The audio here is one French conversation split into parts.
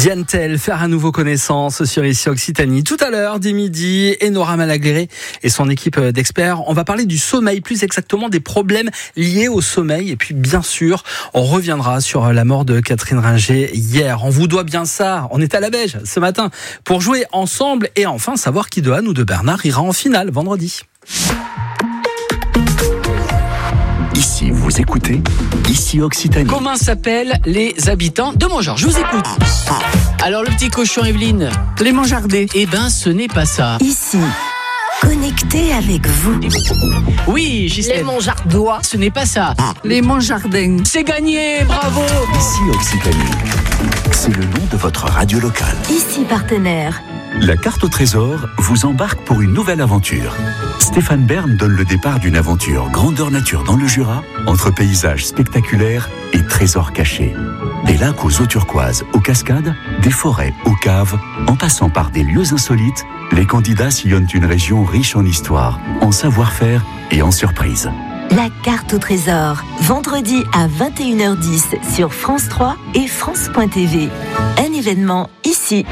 Diane Tell, faire à nouveau connaissance sur Ici Occitanie. Tout à l'heure, dès midi, et Nora Malagré et son équipe d'experts. On va parler du sommeil, plus exactement des problèmes liés au sommeil. Et puis, bien sûr, on reviendra sur la mort de Catherine Ringer hier. On vous doit bien ça. On est à la Beige ce matin pour jouer ensemble et enfin savoir qui de Anne ou de Bernard ira en finale vendredi. Ici, vous écoutez Ici Occitanie. Comment s'appellent les habitants de Montgeorges? Je vous écoute. Alors, le petit cochon, Evelyne? Les Montjardais. Eh ben, ce n'est pas ça. Ici, connecté avec vous. Oui, Gisèle. Les Montjardois. Ce n'est pas ça. Les Montjardins. C'est gagné, bravo. Ici Occitanie. C'est le nom de votre radio locale. Ici, partenaire. La carte au trésor vous embarque pour une nouvelle aventure. Stéphane Bern donne le départ d'une aventure grandeur nature dans le Jura, entre paysages spectaculaires et trésors cachés. Des lacs aux eaux turquoises, aux cascades, des forêts, aux caves, en passant par des lieux insolites, les candidats sillonnent une région riche en histoire, en savoir-faire et en surprises. La carte au trésor, vendredi à 21h10 sur France 3 et France.tv. Un événement ici.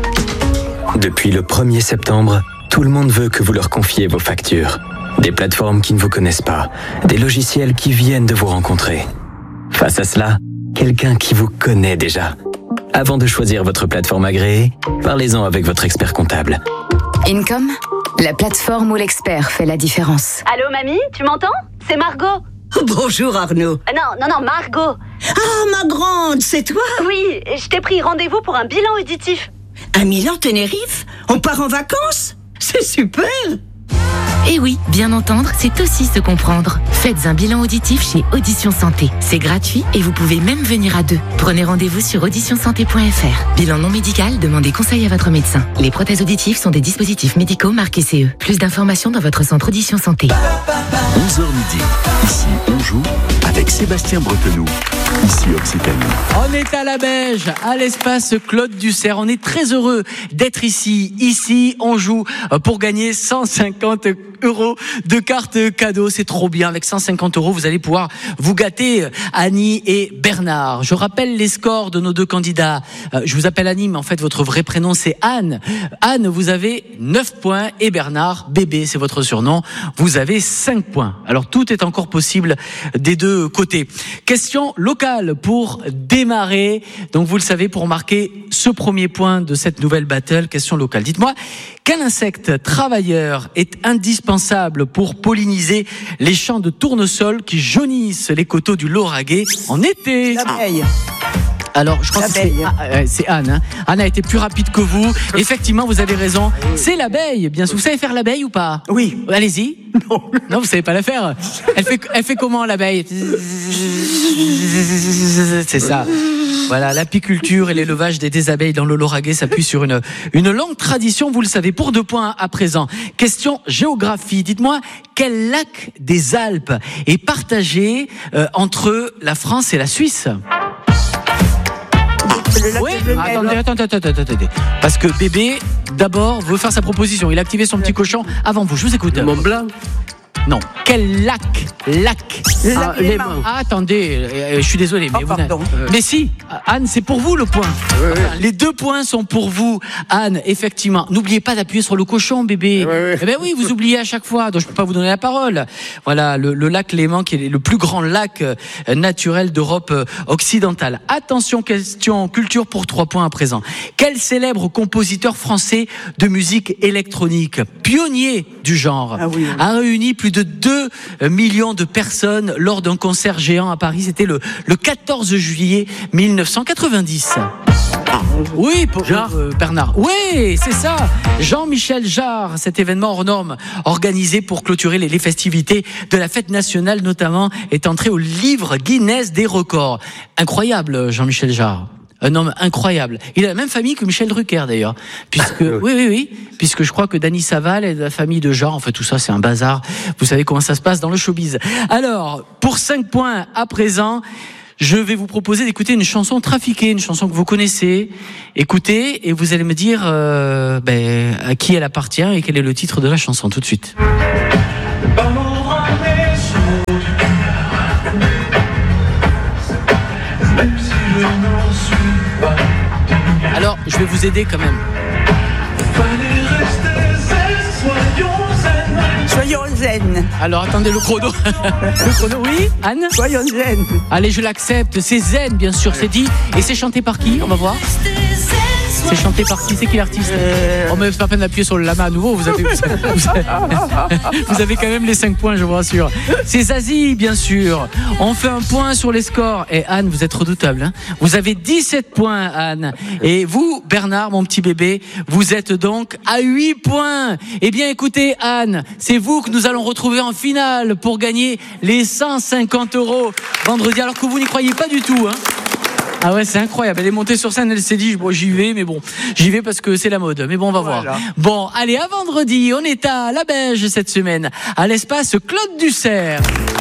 Depuis le 1er septembre, tout le monde veut que vous leur confiez vos factures. Des plateformes qui ne vous connaissent pas, des logiciels qui viennent de vous rencontrer. Face à cela, quelqu'un qui vous connaît déjà. Avant de choisir votre plateforme agréée, parlez-en avec votre expert comptable. Income, la plateforme où l'expert fait la différence. Allô mamie, tu m'entends? C'est Margot. Bonjour Arnaud. Non, Margot. Ah, ma grande, c'est toi? Oui, je t'ai pris rendez-vous pour un bilan auditif. À Milan-Tenerife? On part en vacances? C'est super! Et oui, bien entendre, c'est aussi se comprendre. Faites un bilan auditif chez Audition Santé. C'est gratuit et vous pouvez même venir à deux. Prenez rendez-vous sur auditionsanté.fr. Bilan non médical, demandez conseil à votre médecin. Les prothèses auditives sont des dispositifs médicaux marqués CE. Plus d'informations dans votre centre Audition Santé. 11h midi. Ici, on joue avec Sébastien Bretenoux. Ici Occitanie. On est à la Beige, à l'espace Claude Dussert. On est très heureux d'être ici. Ici, on joue pour gagner 150 € de cartes cadeaux. C'est trop bien. Avec 150 €, vous allez pouvoir vous gâter, Annie et Bernard. Je rappelle les scores de nos deux candidats. Je vous appelle Annie, mais en fait, votre vrai prénom, c'est Anne. Anne, vous avez 9 points et Bernard, bébé, c'est votre surnom, vous avez 5 points. Alors, tout est encore possible des deux côtés. Question locale pour démarrer. Donc, vous le savez, pour marquer ce premier point de cette nouvelle battle, question locale. Dites-moi, quel insecte travailleur est indispensable pour polliniser les champs de tournesol qui jaunissent les coteaux du Lauragais en été? L'abeille. Alors, je crois que c'est Anne. Hein. Anne a été plus rapide que vous. Effectivement, vous avez raison. C'est l'abeille, bien sûr. Vous savez faire l'abeille ou pas? Oui. Allez-y. Non, vous savez pas la faire. Elle fait comment, l'abeille? C'est ça. Voilà, l'apiculture et l'élevage des abeilles dans le Lauragais s'appuient sur une longue tradition, vous le savez. Pour 2 points à présent. Question géographie. Dites-moi, quel lac des Alpes est partagé entre la France et la Suisse? Oui, attendez. Parce que bébé, d'abord, veut faire sa proposition. Il a activé son petit cochon avant vous. Je vous écoute. Mont Blanc. Non. Quel lac? Les Mans. Attendez, je suis désolé, mais mais si, Anne, c'est pour vous le point. Enfin, les 2 points sont pour vous, Anne. Effectivement, n'oubliez pas d'appuyer sur le cochon, bébé. Eh ben oui, vous oubliez à chaque fois, donc je peux pas vous donner la parole. Voilà, le lac Léman, qui est le plus grand lac naturel d'Europe occidentale. Attention, question culture pour 3 points à présent. Quel célèbre compositeur français de musique électronique, pionnier du genre, a réuni plus de 2 millions de personnes lors d'un concert géant à Paris? C'était le 14 juillet 1990. Oui, pour Bernard. Oui, c'est ça. Jean-Michel Jarre. Cet événement hors norme organisé pour clôturer les festivités de la fête nationale, notamment, est entré au livre Guinness des records. Incroyable, Jean-Michel Jarre. Un homme incroyable. Il a la même famille que Michel Drucker, d'ailleurs. Puisque, oui. Puisque je crois que Dany Saval est de la famille de Jean. En fait, tout ça, c'est un bazar. Vous savez comment ça se passe dans le showbiz. Alors, pour 5 points à présent, je vais vous proposer d'écouter une chanson trafiquée, une chanson que vous connaissez. Écoutez, et vous allez me dire à qui elle appartient et quel est le titre de la chanson tout de suite. Alors, je vais vous aider quand même. Soyons zen. Alors attendez le chrono. Le chrono, oui, Anne. Soyons zen. Allez, je l'accepte. C'est zen, bien sûr, c'est dit. Et c'est chanté par qui? On va voir. C'est chanté par qui? C'est qui l'artiste? On me fait pas la peine d'appuyer sur le lama à nouveau. Vous avez quand même les 5 points, je vous rassure. C'est Zazie, bien sûr. On fait un point sur les scores. Et Anne, vous êtes redoutable. Hein, vous avez 17 points, Anne. Et vous, Bernard, mon petit bébé, vous êtes donc à 8 points. Eh bien, écoutez, Anne, c'est vous que nous allons retrouver en finale pour gagner les 150 € vendredi. Alors que vous n'y croyez pas du tout, hein. Ah ouais, c'est incroyable. Elle est montée sur scène, elle s'est dit, bon, j'y vais, mais bon, j'y vais parce que c'est la mode. Mais bon, on va voir. Bon, allez, à vendredi, on est à La Beige cette semaine, à l'espace Claude Dussert.